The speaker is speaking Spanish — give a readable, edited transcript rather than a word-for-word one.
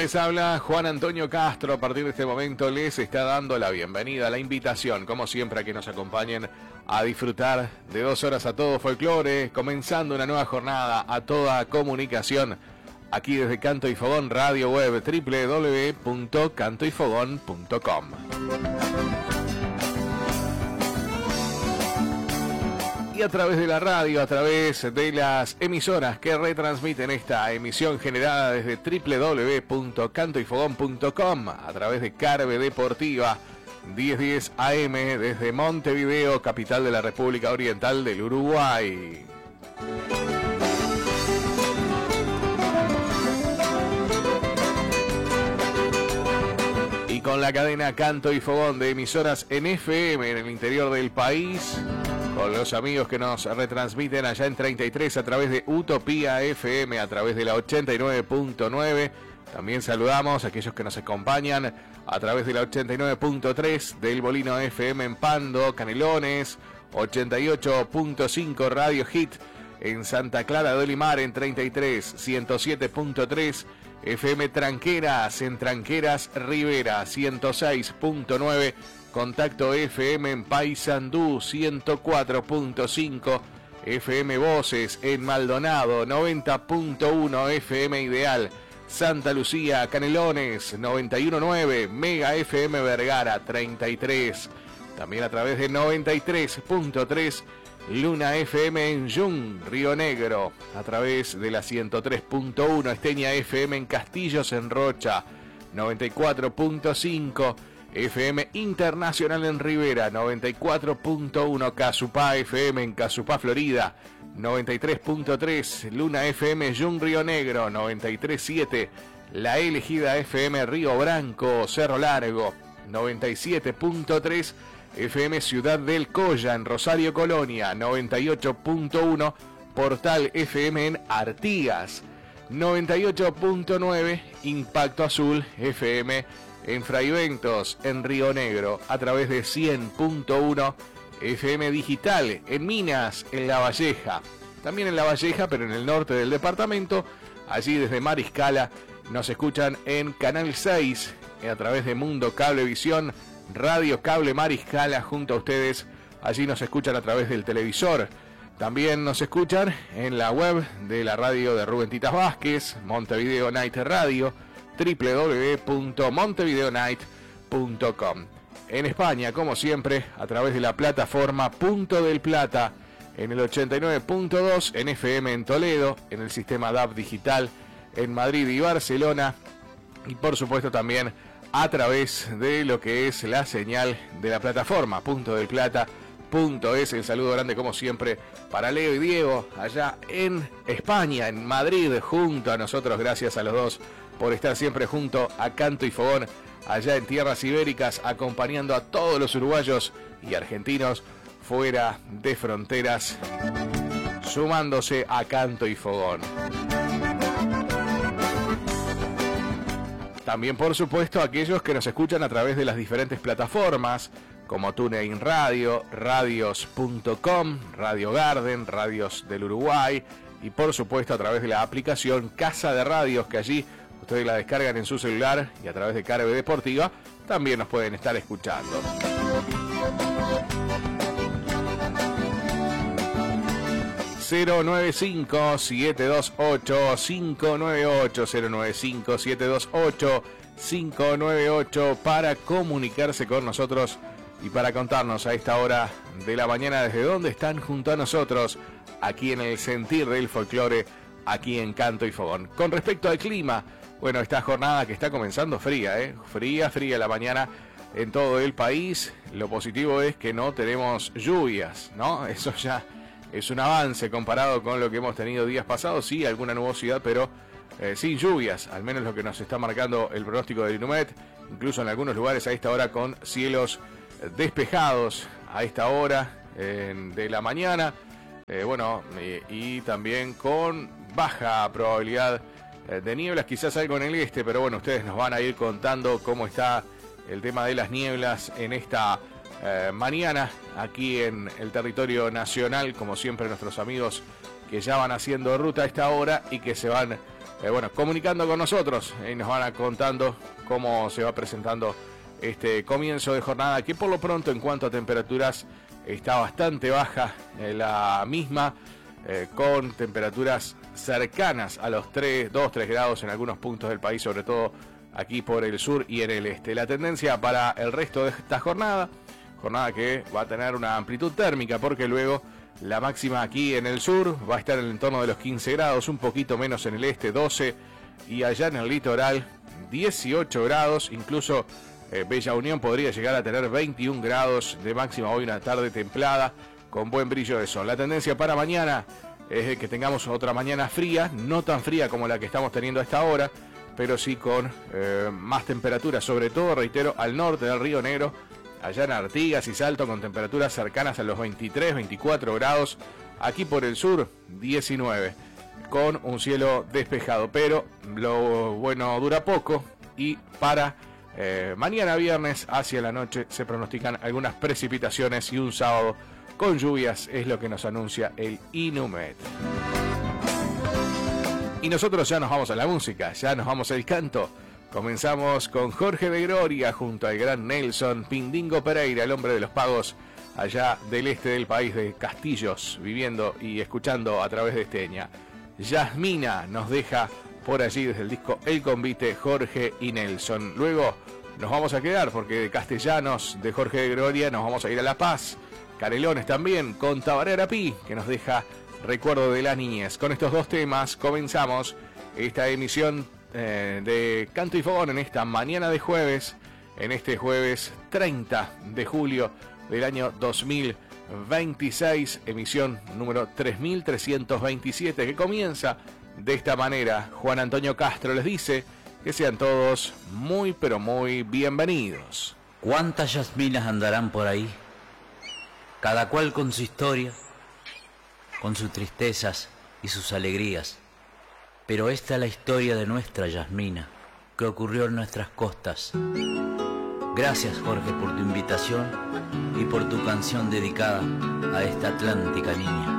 les habla Juan Antonio Castro. A partir de este momento les está dando la bienvenida, la invitación, como siempre, a que nos acompañen a disfrutar de 2 horas a todo folclore, comenzando una nueva jornada a toda comunicación, aquí desde Canto y Fogón Radio Web, www.cantoyfogón.com. Y a través de la radio, a través de las emisoras que retransmiten esta emisión generada desde www.cantoyfogón.com, a través de Carve Deportiva 1010 AM desde Montevideo, capital de la República Oriental del Uruguay. Y con la cadena Canto y Fogón de emisoras en FM en el interior del país, con los amigos que nos retransmiten allá en 33 a través de Utopía FM, a través de la 89.9. También saludamos a aquellos que nos acompañan a través de la 89.3 del Molino FM en Pando, Canelones, 88.5 Radio Hit en Santa Clara de Olimar en 33, 107.3 FM Tranqueras en Tranqueras Rivera, 106.9 Contacto FM en Paysandú, 104.5 FM Voces en Maldonado, 90.1 FM Ideal, Santa Lucía, Canelones, 91.9 Mega FM Vergara, 33. También a través de 93.3 Luna FM en Jung, Río Negro, a través de la 103.1 Esteña FM en Castillos en Rocha, 94.5 FM Internacional en Rivera, 94.1 Casupá FM en Casupá, Florida, 93.3 Luna FM Jung, Río Negro, 93.7 La Elegida FM Río Branco, Cerro Largo, 97.3 FM Ciudad del Colla en Rosario, Colonia, 98.1 Portal FM en Artigas, 98.9 Impacto Azul FM en Fraiventos, en Río Negro, a través de 100.1 FM Digital, en Minas, en La Valleja. También en La Valleja, pero en el norte del departamento, allí desde Mariscala, nos escuchan en Canal 6, a través de Mundo Cablevisión, Radio Cable Mariscala, junto a ustedes. Allí nos escuchan a través del televisor. También nos escuchan en la web de la radio de Rubén Titas Vázquez, Montevideo Night Radio, www.montevideonight.com. En España, como siempre, a través de la plataforma Punto del Plata, en el 89.2 en FM en Toledo, en el sistema DAB digital en Madrid y Barcelona, y por supuesto también a través de lo que es la señal de la plataforma Punto del Plata.es. El saludo grande, como siempre, para Leo y Diego, allá en España, en Madrid, junto a nosotros. Gracias a los dos por estar siempre junto a Canto y Fogón, allá en tierras ibéricas, acompañando a todos los uruguayos y argentinos fuera de fronteras, sumándose a Canto y Fogón. También, por supuesto, aquellos que nos escuchan a través de las diferentes plataformas, como TuneIn Radio, radios.com, Radio Garden, Radios del Uruguay, y por supuesto a través de la aplicación Casa de Radios, que allí ustedes la descargan en su celular, y a través de Carve Deportiva también nos pueden estar escuchando. ...095-728-598... ...095-728-598... para comunicarse con nosotros y para contarnos a esta hora de la mañana desde dónde están junto a nosotros, aquí en el sentir del folclore, aquí en Canto y Fogón. Con respecto al clima, bueno, esta jornada que está comenzando fría, fría la mañana en todo el país. Lo positivo es que no tenemos lluvias, ¿no? Eso ya es un avance comparado con lo que hemos tenido días pasados. Sí, alguna nubosidad, pero sin lluvias, al menos lo que nos está marcando el pronóstico del INUMET, incluso en algunos lugares a esta hora con cielos despejados a esta hora de la mañana, y también con baja probabilidad de nieblas, quizás algo en el este, pero bueno, ustedes nos van a ir contando cómo está el tema de las nieblas en esta mañana aquí en el territorio nacional, como siempre nuestros amigos que ya van haciendo ruta a esta hora y que se van comunicando con nosotros y nos van a contando cómo se va presentando este comienzo de jornada, que por lo pronto en cuanto a temperaturas está bastante baja la misma, con temperaturas cercanas a los 2-3 grados en algunos puntos del país, sobre todo aquí por el sur y en el este. La tendencia para el resto de esta jornada que va a tener una amplitud térmica, porque luego la máxima aquí en el sur va a estar en el entorno de los 15 grados, un poquito menos en el este, 12, y allá en el litoral 18 grados, incluso Bella Unión podría llegar a tener 21 grados de máxima hoy, una tarde templada con buen brillo de sol. La tendencia para mañana es que tengamos otra mañana fría, no tan fría como la que estamos teniendo a esta hora, pero sí con más temperatura, sobre todo, reitero, al norte del Río Negro, allá en Artigas y Salto, con temperaturas cercanas a los 23, 24 grados, aquí por el sur 19, con un cielo despejado, pero lo bueno dura poco, y para mañana viernes hacia la noche se pronostican algunas precipitaciones y un sábado con lluvias, es lo que nos anuncia el INUMED. Y nosotros ya nos vamos a la música, ya nos vamos al canto. Comenzamos con Jorge de Gloria junto al gran Nelson Pindingo Pereira, el hombre de los pagos allá del este del país, de Castillos, viviendo y escuchando a través de Esteña. Yasmina nos deja por allí desde el disco El Convite, Jorge y Nelson. Luego nos vamos a quedar porque de Castellanos, de Jorge de Gloria, nos vamos a ir a La Paz. Canelones también con Tabaré Arapí, que nos deja Recuerdo de la Niñez. Con estos dos temas comenzamos esta emisión de Canto y Fogón en esta mañana de jueves, en este jueves 30 de julio del año 2026, emisión número 3327, que comienza de esta manera. Juan Antonio Castro les dice que sean todos muy pero muy bienvenidos. ¿Cuántas yasminas andarán por ahí? Cada cual con su historia, con sus tristezas y sus alegrías. Pero esta es la historia de nuestra Yasmina, que ocurrió en nuestras costas. Gracias, Jorge, por tu invitación y por tu canción dedicada a esta atlántica niña.